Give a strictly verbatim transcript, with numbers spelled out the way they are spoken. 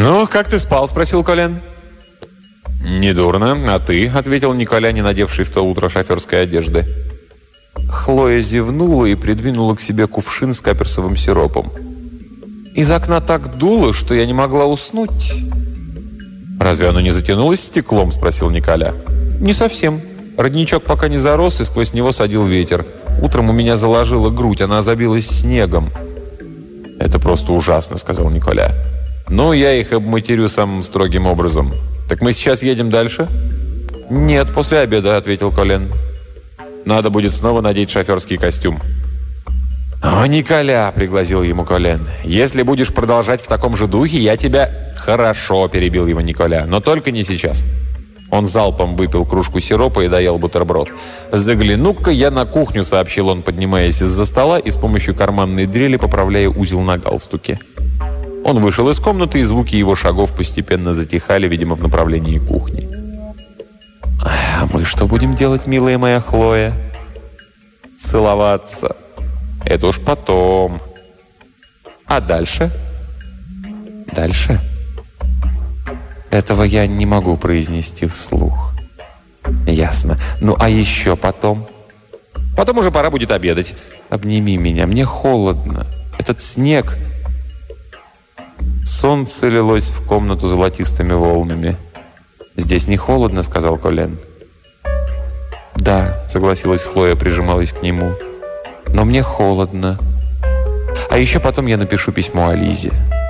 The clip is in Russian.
«Ну, как ты спал?» – спросил Колен. «Недурно. А ты?» – ответил Николя, не надевший в то утро шоферской одежды. Хлоя зевнула и придвинула к себе кувшин с каперсовым сиропом. «Из окна так дуло, что я не могла уснуть». «Разве оно не затянулось стеклом?» – спросил Николя. «Не совсем. Родничок пока не зарос, и сквозь него садил ветер. Утром у меня заложила грудь, она забилась снегом». «Это просто ужасно», – сказал Николя. «Ну, я их обматерю самым строгим образом. Так мы сейчас едем дальше?» «Нет, после обеда», – ответил Колен. «Надо будет снова надеть шоферский костюм». «О, Николя!» – пригласил ему Колен. «Если будешь продолжать в таком же духе, я тебя...» «Хорошо», – перебил его Николя, – «но только не сейчас». Он залпом выпил кружку сиропа и доел бутерброд. «Загляну-ка я на кухню», – сообщил он, поднимаясь из-за стола и с помощью карманной дрели поправляя узел на галстуке. Он вышел из комнаты, и звуки его шагов постепенно затихали, видимо, в направлении кухни. «А мы что будем делать, милая моя Хлоя?» «Целоваться. Это уж потом. А дальше?» «Дальше?» Этого я не могу произнести вслух. «Ясно. Ну, а еще потом?» «Потом уже пора будет обедать. Обними меня. Мне холодно. Этот снег...» Солнце лилось в комнату золотистыми волнами. «Здесь не холодно», — сказал Колен. «Да», — согласилась Хлоя, прижималась к нему. «Но мне холодно. А еще потом я напишу письмо Ализе».